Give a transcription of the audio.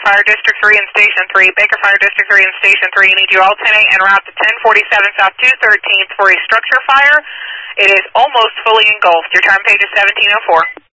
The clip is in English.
Fire District 3 and Station 3. Baker Fire District 3 and Station 3. Need you alternate en route to 1047 South 213th for a structure fire. It is almost fully engulfed. Your time page is 1704.